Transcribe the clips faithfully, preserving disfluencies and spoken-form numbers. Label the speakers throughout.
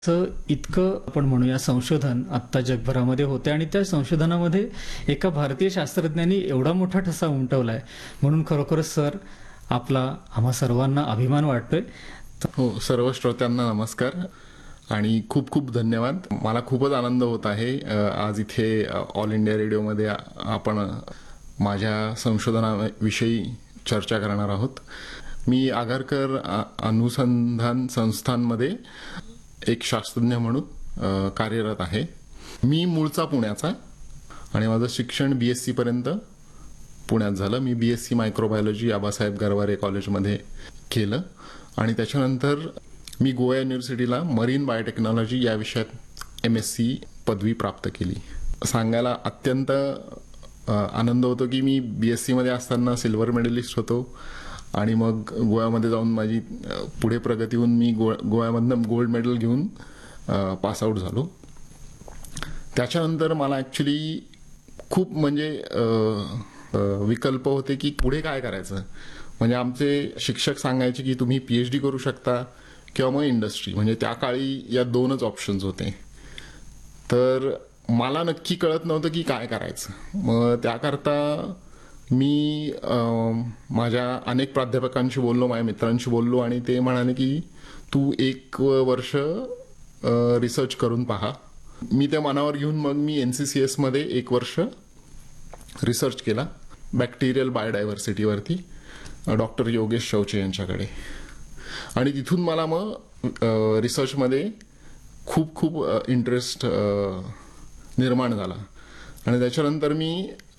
Speaker 1: असं इतकं आपण म्हणूया संशोधन आत्ता जगभरामध्ये होते आणि त्या संशोधनामध्ये एका भारतीय शास्त्रज्ञांनी एवढा मोठा ठसा उमटवलाय म्हणून खरोखरच सर आपला आम्हा सर्वांना अभिमान वाटतोय.
Speaker 2: हो, सर्व श्रोत्यांना नमस्कार आणि खूप खूप धन्यवाद. मला खूपच आनंद होत आहे आज इथे ऑल इंडिया रेडिओमध्ये आपण माझ्या संशोधनाविषयी चर्चा करणार आहोत. मी आगरकर अनुसंधान संस्थांमध्ये एक शास्त्रज्ञ म्हणून कार्यरत आहे. मी मूळचा पुण्याचा आणि माझं शिक्षण बीएससी पर्यंत पुण्यात झालं. मी बीएससी मायक्रोबायोलॉजी आबासाहेब गरवारे कॉलेजमध्ये केलं आणि त्याच्यानंतर मी गोवा युनिव्हर्सिटीला मरीन बायोटेक्नॉलॉजी या विषयात एम एस सी पदवी प्राप्त केली. सांगायला अत्यंत आनंद होतो की मी बीएससी मध्ये असताना सिल्वर मेडलिस्ट होतो आणि मग गोव्यामध्ये जाऊन माझी पुढे प्रगती होऊन मी गो गोव्यामधनं गोल्ड मेडल घेऊन पासआउट झालो. त्याच्यानंतर मला ॲक्च्युली खूप म्हणजे विकल्प होते की पुढे काय करायचं. म्हणजे आमचे शिक्षक सांगायचे की तुम्ही पीएचडी करू शकता किंवा मग इंडस्ट्री, म्हणजे त्या काळी या दोनच ऑप्शन्स होते. तर मला नक्की कळत नव्हतं की काय करायचं. मग त्याकरता मी माझ्या अनेक प्राध्यापकांशी बोललो, माझ्या मित्रांशी बोललो आणि ते म्हणाले की तू एक वर्ष रिसर्च करून पहा. मी त्या मनावर घेऊन मग मी एन सी सी एसमध्ये एक वर्ष रिसर्च केला बॅक्टेरियल बायोडायव्हर्सिटीवरती डॉक्टर योगेश शौचे यांच्याकडे. आणि तिथून मला मग रिसर्चमध्ये खूप खूप इंटरेस्ट निर्माण झाला आणि त्याच्यानंतर मी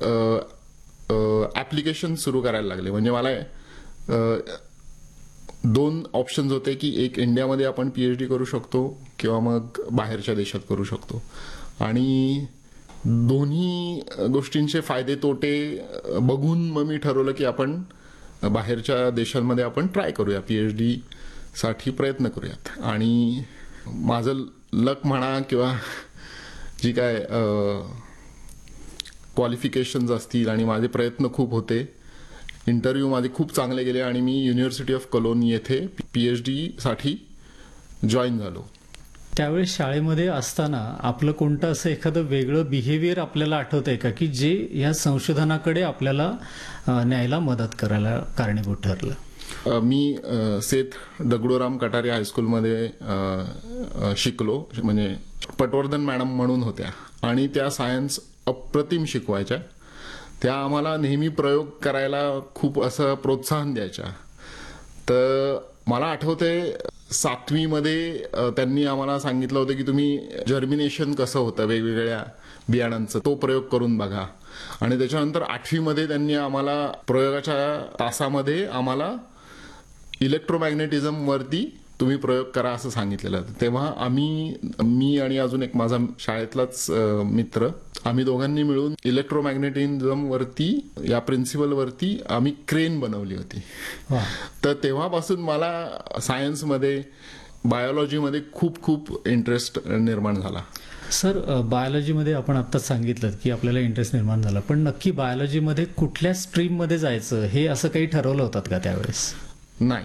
Speaker 2: ॲप्लिकेशन सुरू करायला लागले. म्हणजे मला दोन ऑप्शन्स होते की एक इंडियामध्ये आपण पीएचडी करू शकतो किंवा मग बाहेरच्या देशात करू शकतो. आणि दोन्ही गोष्टींचे फायदे तोटे बघून मग मी ठरवलं की आपण बाहेरच्या देशांमध्ये आपण ट्राय करूया, पीएचडी साठी प्रयत्न करूयात. आणि माझं लक म्हणा किंवा जी काय क्वालिफिकेशन्स असतील आणि माझे प्रयत्न खूप होते, इंटरव्ह्यू माझे खूप चांगले गेले आणि मी युनिव्हर्सिटी ऑफ कलोन येथे पीएचडी साठी जॉईन झालो.
Speaker 1: त्यावेळेस शाळेमध्ये असताना आपलं कोणतं असं एखादं वेगळं बिहेवियर आपल्याला आठवतंय का की जे या संशोधनाकडे आपल्याला न्यायला मदत करायला कारणीभूत ठरलं?
Speaker 2: मी सेठ दगडूराम कटारे हायस्कूलमध्ये शिकलो. म्हणजे पटवर्धन मॅडम म्हणून होत्या आणि त्या सायन्स अप्रतिम शिकवायच्या. त्या आम्हाला नेहमी प्रयोग करायला खूप असं प्रोत्साहन द्यायच्या. तर मला आठवतंय सातवीमध्ये त्यांनी आम्हाला सांगितलं होतं की तुम्ही जर्मिनेशन कसं होतं वेगवेगळ्या बियाणांचं तो प्रयोग करून बघा. आणि त्याच्यानंतर आठवीमध्ये त्यांनी आम्हाला प्रयोगाच्या तासामध्ये आम्हाला इलेक्ट्रोमॅग्नेटिझम वरती तुम्ही प्रयोग करा असं सांगितलेलं. तेव्हा आम्ही मी आणि अजून एक माझा शाळेतलाच मित्र आम्ही दोघांनी मिळून इलेक्ट्रोमॅग्नेटिझम वरती या प्रिन्सिपल वरती आम्ही क्रेन बनवली होती. तर तेव्हापासून मला सायन्समध्ये बायोलॉजीमध्ये खूप खूप इंटरेस्ट निर्माण झाला.
Speaker 1: सर, बायोलॉजीमध्ये आपण आत्ताच सांगितलं की आपल्याला इंटरेस्ट निर्माण झाला, पण नक्की बायोलॉजीमध्ये कुठल्या स्ट्रीममध्ये जायचं हे असं काही ठरवलं होतं का त्यावेळेस?
Speaker 2: नाही,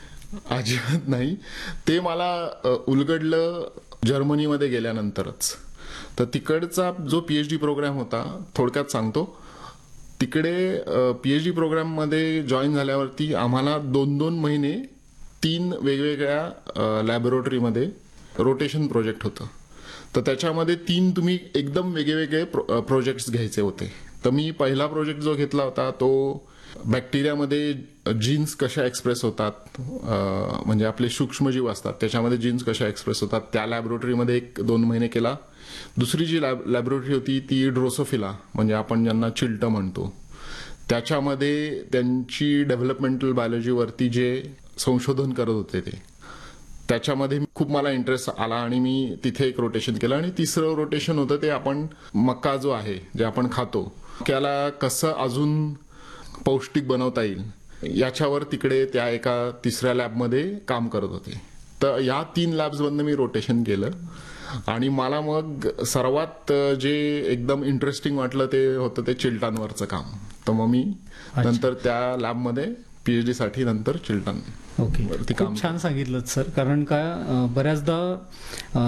Speaker 2: अजिबात नाही. ते मला उलगडलं जर्मनीमध्ये गेल्यानंतरच. तर तिकडचा जो पीएचडी प्रोग्राम होता, थोडक्यात सांगतो, तिकडे पीएचडी प्रोग्राममध्ये जॉईन झाल्यावरती आम्हाला दोन दोन महिने तीन वेगवेगळ्या लॅबोरेटरीमध्ये रोटेशन प्रोजेक्ट होतं. तर त्याच्यामध्ये तीन तुम्ही एकदम वेगवेगळे प्रोजेक्ट्स घ्यायचे होते. तर मी पहिला प्रोजेक्ट जो घेतला होता तो बॅक्टेरियामध्ये जीन्स कशा एक्सप्रेस होतात, म्हणजे आपले सूक्ष्मजीव असतात त्याच्यामध्ये जीन्स कशा एक्सप्रेस होतात, त्या लॅबोरेटरीमध्ये एक दोन महिने केला. दुसरी जी लॅब लॅबोरेटरी होती ती ड्रोसोफिला, म्हणजे आपण ज्यांना चिलटं म्हणतो, त्याच्यामध्ये त्यांची डेव्हलपमेंटल बायोलॉजीवरती जे संशोधन करत होते ते त्याच्यामध्ये खूप मला इंटरेस्ट आला आणि मी तिथे एक रोटेशन केलं. आणि तिसरं रोटेशन होतं ते आपण मका जो आहे जे आपण खातो त्याला कसं अजून पौष्टिक बनवता येईल याच्यावर तिकडे त्या एका तिसऱ्या लॅबमध्ये काम करत होते. तर या तीन लॅब्समधनं मी रोटेशन केलं आणि मला मग सर्वात जे एकदम इंटरेस्टिंग वाटलं ते होतं ते चिलटांवरचं काम. तर मग मी नंतर त्या लॅबमध्ये पीएचडी साठी नंतर चिलटन
Speaker 1: ओके, खूप छान सांगितलं सर. कारण का बऱ्याचदा